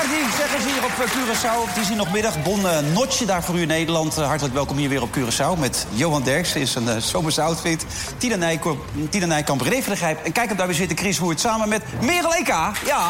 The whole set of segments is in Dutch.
die zeggen ze hier op Curaçao. Het is hier nog middag. Bon Notje daar voor u in Nederland. Hartelijk welkom hier weer op Curaçao met Johan Derksen. Is een zomerse outfit. Tina Nijkamp, René van der Gijp. En kijk op daar weer zitten Chris Woert samen met Merel Eka. Ja.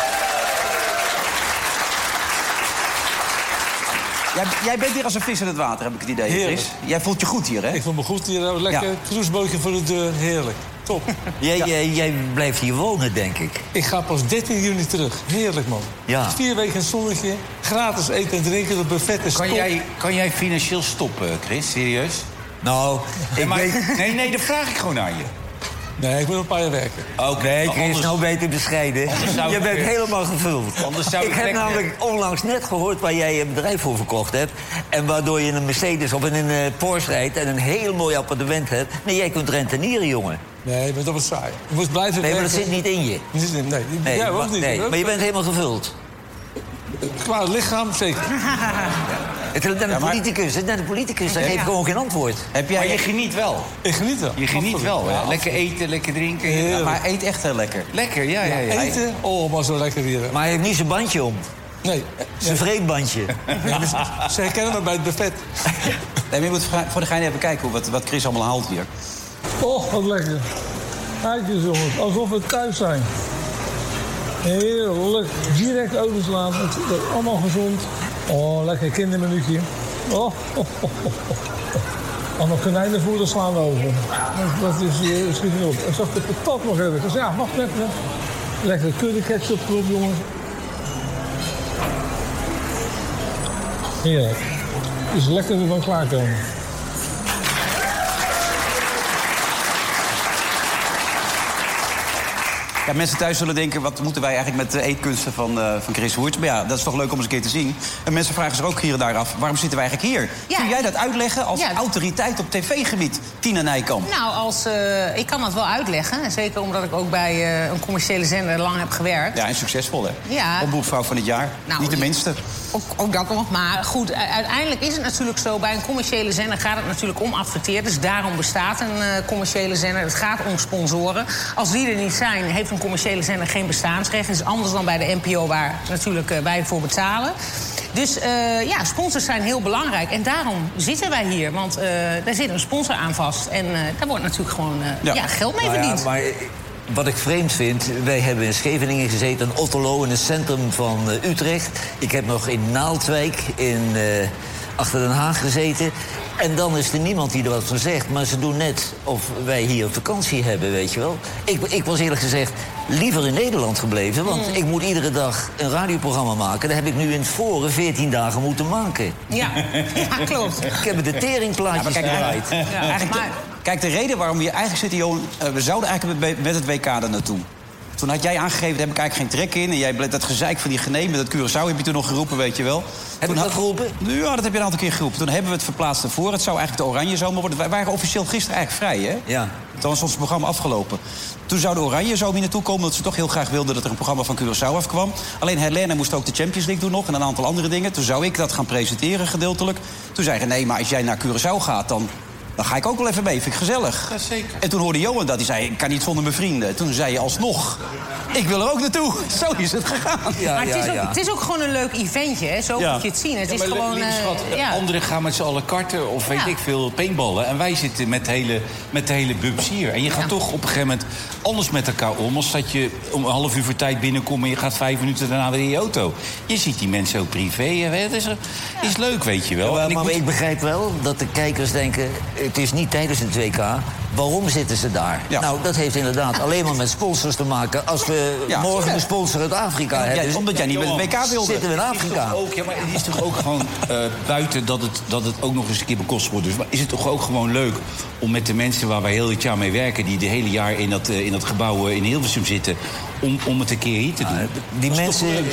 Jij bent hier als een vis in het water, heb ik het idee, Chris. Jij voelt je goed hier, hè? Ik voel me goed hier. Lekker cruisebootje voor de deur. Heerlijk. Top. Jij blijft hier wonen, denk ik. Ik ga pas 13 juni terug. Heerlijk, man. Ja. 4 weken in het zonnetje. Gratis eten en drinken. Het buffet is top. Kan jij financieel stoppen, Chris? Serieus? Nou, Nee, dat vraag ik gewoon aan je. Nee, ik moet nog een paar jaar werken. Nee, Chris, nou beter bescheiden. Je bent helemaal gevuld. Ik heb namelijk onlangs net gehoord waar jij een bedrijf voor verkocht hebt. En waardoor je een Mercedes of een Porsche rijdt en een heel mooi appartement hebt. Nee, jij kunt rentenieren, jongen. Nee, maar dat was saai. Je moet blijven Nee, maar werken. dat zit niet in je. Nee, jij ook niet. Nee, maar je bent helemaal gevuld. Qua lichaam, zeker. Het is net een politicus, daar geef ik gewoon geen antwoord. Maar je geniet wel. Ik geniet wel. Je geniet wel, hè? Ja, lekker eten, lekker drinken. Ja, Maar hij eet echt heel lekker. Lekker, ja. Eten? Oh, maar zo lekker hier. Maar hij heeft niet zijn bandje om. Nee. Zijn vreedbandje. Ja, dus ze herkennen me bij het buffet. Nee, maar je moet voor de gein even kijken wat Chris allemaal haalt hier. Oh, wat lekker. Kijk eens, jongens. Alsof we thuis zijn. Heerlijk. Direct overslaan. Het is allemaal gezond. Oh, lekker kindermenuutje. Oh. Allemaal konijnenvoeren slaan we over. Dat is schiet niet op. En zag de patat nog even. Dus ja, mag net. Lekker curry ketchup erop, jongens. Heerlijk. Het is lekker ervan klaarkomen. Ja, mensen thuis zullen denken, wat moeten wij eigenlijk met de eetkunsten van Chris Woert? Maar ja, dat is toch leuk om eens een keer te zien. En mensen vragen zich ook hier en daar af, waarom zitten wij eigenlijk hier? Ja. Kun jij dat uitleggen als autoriteit op tv-gebied, Tina Nijkamp? Nou, ik kan dat wel uitleggen. Zeker omdat ik ook bij een commerciële zender lang heb gewerkt. Ja, en succesvol, hè? Ja. Omroepvrouw van het jaar. Nou, niet de minste. Ook dat nog. Maar goed, uiteindelijk is het natuurlijk zo. Bij een commerciële zender gaat het natuurlijk om adverteerders. Daarom bestaat een commerciële zender. Het gaat om sponsoren. Als die er niet zijn, heeft een commerciële zender geen bestaansrecht. Dat is anders dan bij de NPO, waar natuurlijk wij voor betalen. Dus sponsors zijn heel belangrijk. En daarom zitten wij hier. Want daar zit een sponsor aan vast. En daar wordt natuurlijk gewoon geld mee verdiend. Maar wat ik vreemd vind, wij hebben in Scheveningen gezeten, in Otterlo, in het centrum van Utrecht. Ik heb nog in Naaldwijk, achter Den Haag gezeten. En dan is er niemand die er wat van zegt. Maar ze doen net of wij hier vakantie hebben, weet je wel. Ik was eerlijk gezegd liever in Nederland gebleven. Want ik moet iedere dag een radioprogramma maken. Dat heb ik nu in het voren 14 dagen moeten maken. Ja, klopt. Ik heb de teringplaatjes gedraaid. Kijk, de reden waarom we hier eigenlijk zitten, Johan, we zouden eigenlijk met het WK er naartoe. Toen had jij aangegeven, daar heb ik eigenlijk geen trek in. En jij bleef dat gezeik van die Genee met dat Curaçao heb je toen nog geroepen, weet je wel. Heb ik dat geroepen? Ja, dat heb je een aantal keer geroepen. Toen hebben we het verplaatst ervoor. Het zou eigenlijk de Oranje Zomer worden. Wij waren officieel gisteren eigenlijk vrij, hè? Ja. Toen was ons programma afgelopen. Toen zou de Oranje Zomer hier naartoe komen, omdat ze toch heel graag wilden dat er een programma van Curaçao afkwam. Alleen Helene moest ook de Champions League doen nog en een aantal andere dingen. Toen zou ik dat gaan presenteren, gedeeltelijk. Toen zei nee, maar als jij naar Curaçao gaat, dan ga ik ook wel even mee, vind ik gezellig. Ja, zeker. En toen hoorde Johan dat, hij zei, ik kan niet zonder mijn vrienden. Toen zei je alsnog, ik wil er ook naartoe. Zo is het gegaan. Maar het is ook gewoon een leuk eventje, hè? Zo moet je het zien. Het is gewoon... Anderen gaan met z'n allen karten of weet ik veel, paintballen. En wij zitten met de hele bubs hier. En je gaat toch op een gegeven moment anders met elkaar om, als dat je om een half uur voor tijd binnenkomt en je gaat 5 minuten daarna weer in je auto. Je ziet die mensen ook privé. Het is leuk, weet je wel. Ja, maar ik begrijp wel dat de kijkers denken, het is niet tijdens het WK. Waarom zitten ze daar? Ja. Nou, dat heeft inderdaad alleen maar met sponsors te maken. Als we morgen een sponsor uit Afrika hebben, omdat jij niet met het WK wilde, zitten we in Afrika. Maar het is toch ook gewoon buiten dat het ook nog eens een keer bekost wordt. Dus is het toch ook gewoon leuk om met de mensen waar wij heel het jaar mee werken, die de hele jaar in dat gebouw in Hilversum zitten, om het een keer hier te doen. Die mensen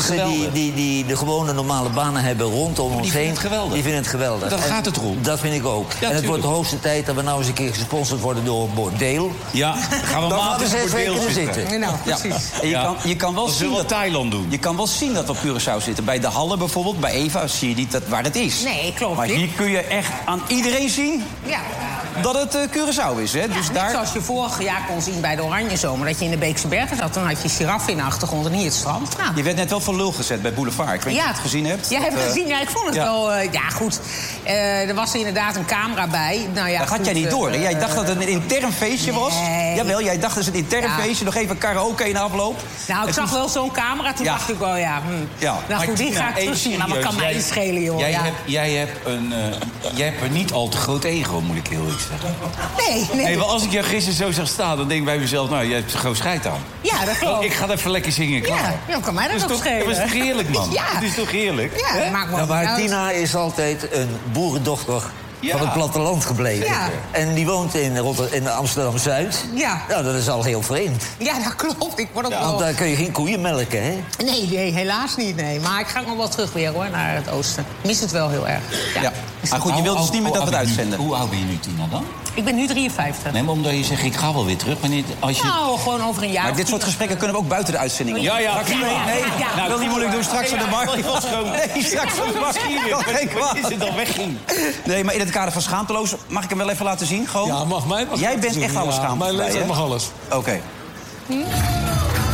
die de gewone normale banen hebben rondom ons heen, die vinden het geweldig. Daar gaat het erom. Dat vind ik ook. Ja, en het wordt de hoogste tijd dat we nou eens een keer gesponsord gesponsord worden door een bordeel... Ja, gaan we dan maar hadden ze 6 weken er zitten. Nou, precies. En je kan wel Dat zien zullen we dat Thailand doen. Je kan wel zien dat we op Curaçao zitten. Bij de Hallen bijvoorbeeld, bij Eva, zie je niet waar dat is. Nee, klopt. Maar hier kun je echt aan iedereen zien Ja. dat het Curaçao is. Hè? Ja, Dus net daar... zoals je vorig jaar kon zien bij de Oranjezomer... dat je in de Beekse Bergen zat. Dan had je giraffen in de achtergrond en hier het strand. Nou. Je werd net wel voor lul gezet bij Boulevard. Ik weet niet of je het gezien hebt. Ja, heb het gezien. Ja, ik vond het wel... ja, goed. Er was inderdaad een camera bij. Nou, ja, dat had jij niet door, hè? Jij dacht dat het een intern feestje was. Jawel, jij dacht dat het een intern feestje. Nog even karaoke in de afloop. Nou, ik zag wel zo'n camera. Toen dacht ik wel, ja... Nou goed, die ga ik terugzien. Maar wat kan mij schelen, joh. Jij hebt een niet al te groot ego, moet ik heel eerlijk zeggen. Nee. Nee, maar als ik jou gisteren zo zag staan, dan denk ik bij mezelf... nou, jij hebt er gewoon scheid aan. Ja, dat geloof ik. Ik ga even lekker zingen, klaar. Ja, kan mij dat ook schelen. Dat is toch heerlijk, man? Ja. Het is toch heerlijk? Ja, dat maakt me Nou, maar uit. Tina is altijd een boerendochter van het platteland gebleven. Ja. En die woont in Amsterdam-Zuid. Ja. Nou, dat is al heel vreemd. Ja, dat klopt. Ik word ook wel... Want daar kun je geen koeien melken, hè? Nee, helaas niet, nee. Maar ik ga nog wel terug weer, hoor, naar het oosten. Ik mis het wel heel erg. Ja. Maar goed, je wilt dus niet meer dat we het uitzenden. Hoe oud ben je nu, Tina, dan? Ik ben nu 53. Nee, maar omdat je zegt, ik ga wel weer terug. Wanneer, als je... Nou, gewoon over een jaar. Maar dit soort gesprekken kunnen we ook buiten de uitzending. Ja, prima. Nee, ja. wil niet moeilijk doen. Straks van de markt. Nee, straks van de markt. Wat is het dan wegging? Nee, maar in het kader van Schaamteloos... mag ik hem wel even laten zien? Gewoon? Ja, mag mij. Jij bent echt alles schaamte. Mijn bij, leeftijd hè? mag alles. Oké.